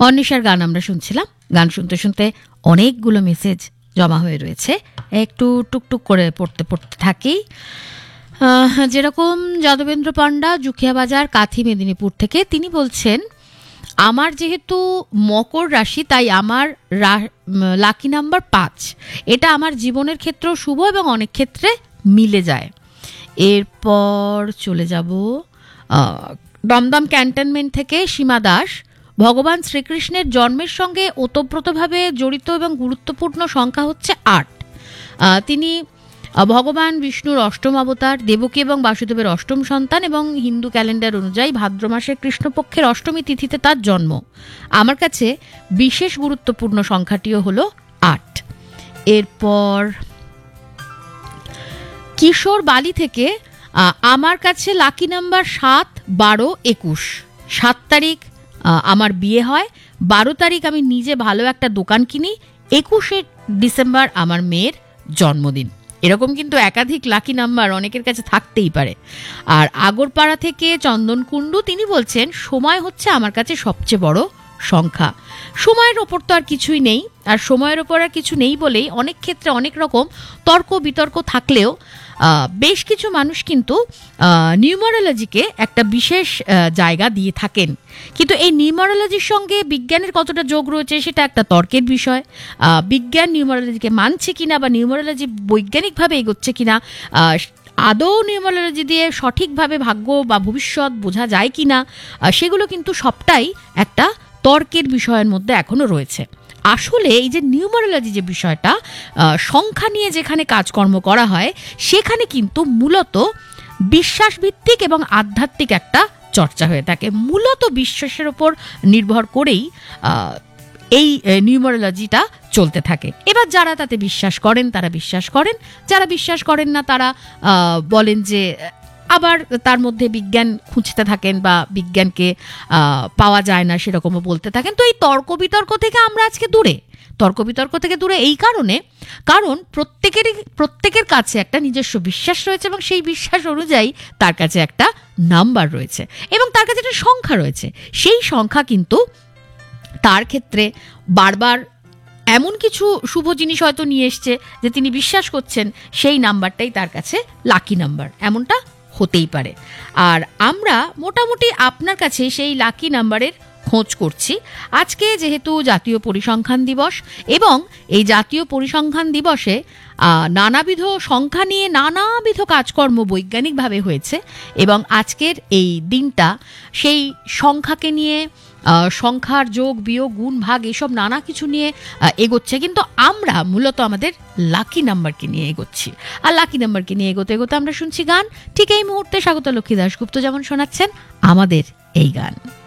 অন্বেষার গান আমরা শুনছিলাম। গান শুনতে শুনতে অনেকগুলো মেসেজ জমা হয়ে রয়েছে, একটু টুকটুক করে পড়তে পড়তে থাকি। যেরকম যাদবেন্দ্র পান্ডা, জুখিয়া বাজার, কাথি, মেদিনীপুর থেকে, তিনি বলছেন আমার যেহেতু মকর রাশি তাই আমার লাকি নাম্বার 5। এটা আমার জীবনের ক্ষেত্রেও শুভ এবং অনেক ক্ষেত্রে মিলে যায়। এরপর চলে যাব দমদম ক্যান্টনমেন্ট থেকে সীমা দাস। ভগবান শ্রীকৃষ্ণের জন্মের সঙ্গে ওতপ্রোতভাবে জড়িত এবং গুরুত্বপূর্ণ সংখ্যা হচ্ছে 8। তিনি ভগবান বিষ্ণুর অষ্টম অবতার, দেবকী এবং বাসুদেবের অষ্টম সন্তান এবং হিন্দু ক্যালেন্ডার অনুযায়ী ভাদ্র মাসের কৃষ্ণপক্ষের অষ্টমী তিথিতে তার জন্ম। আমার কাছে বিশেষ গুরুত্বপূর্ণ সংখ্যাটিও হলো 8। এরপর কিশোর বালি থেকে আমার কাছে লাকি নাম্বার 7, 12, 21। 7 তারিখ আমার বিয়ে হয়, 12 তারিখ আমি নিজে ভালো একটা দোকান কিনি, 21শে ডিসেম্বর আমার মেয়ের জন্মদিন। এরকম কিন্তু একাধিক লাকি নাম্বার অনেকের কাছে থাকতেই পারে। আর আগরপাড়া থেকে চন্দন কুণ্ডু, তিনি বলছেন সময় হচ্ছে আমার কাছে সবচেয়ে বড় সংখ্যা। সময়ের ওপর তো আর কিছুই নেই, আর সময়ের ওপর আর কিছু নেই বলেই অনেক ক্ষেত্রে অনেক রকম তর্ক বিতর্ক থাকলেও বেশ কিছু মানুষ কিন্তু নিউমারোলজিকে একটা বিশেষ জায়গা দিয়ে থাকেন। কিন্তু এই নিউমারোলজির সঙ্গে বিজ্ঞানের কতটা যোগ রয়েছে সেটা একটা তর্কের বিষয়। বিজ্ঞান নিউমারোলজিকে মানছে কিনা বা নিউমারোলজি বৈজ্ঞানিকভাবে এগোচ্ছে কিনা, আদৌ নিউমারোলজি দিয়ে সঠিকভাবে ভাগ্য বা ভবিষ্যৎ বোঝা যায় কিনা, সেগুলো কিন্তু সবটাই একটা তর্কের বিষয়ের মধ্যে এখনো রয়েছে। আসলে এই যে নিউমারোলজি যে বিষয়টা, সংখ্যা নিয়ে যেখানে কাজকর্ম করা হয় সেখানে কিন্তু মূলত বিশ্বাসভিত্তিক এবং আধ্যাত্মিক একটা চর্চা হয়ে থাকে। মূলত বিশ্বাসের ওপর নির্ভর করেই এই নিউমারোলজিটা চলতে থাকে। এবার যারা তাতে বিশ্বাস করেন তারা বিশ্বাস করেন, যারা বিশ্বাস করেন না তারা বলেন যে, আবার তার মধ্যে বিজ্ঞান খুঁজতে থাকেন বা বিজ্ঞানকে পাওয়া যায় না সেরকমও বলতে থাকেন। তো এই তর্ক বিতর্ক থেকে আমরা আজকে দূরে, তর্ক বিতর্ক থেকে দূরে এই কারণে, কারণ প্রত্যেকের কাছে একটা নিজস্ব বিশ্বাস রয়েছে এবং সেই বিশ্বাস অনুযায়ী তার কাছে একটা নাম্বার রয়েছে এবং তার কাছে একটা সংখ্যা রয়েছে। সেই সংখ্যা কিন্তু তার ক্ষেত্রে বারবার এমন কিছু শুভ জিনিস হয়তো নিয়ে এসছে যে তিনি বিশ্বাস করছেন সেই নাম্বারটাই তার কাছে লাকি নাম্বার, এমনটা হতেই পারে। আর আমরা মোটামুটি আপনার কাছে সেই লাকি নাম্বারের খোঁজ করছি। আজকে যেহেতু জাতীয় পরিসংখ্যান দিবস এবং এই জাতীয় পরিসংখ্যান দিবসে নানাবিধ সংখ্যা নিয়ে নানাবিধ কাজকর্ম বৈজ্ঞানিকভাবে হয়েছে এবং আজকের এই দিনটা সেই সংখ্যাকে নিয়ে, সংখ্যার যোগ বিয়োগ গুণ ভাগ এসব নানা কিছু নিয়ে এগোচ্ছে, কিন্তু আমরা মূলত আমাদের লাকি নাম্বারকে নিয়ে এগোচ্ছি। আর লাকি নাম্বারকে নিয়ে এগোতে এগোতে আমরা শুনছি গান। ঠিক এই মুহূর্তে স্বাগতা লক্ষ্মী দাশগুপ্ত যেমন শোনাচ্ছেন আমাদের এই গান।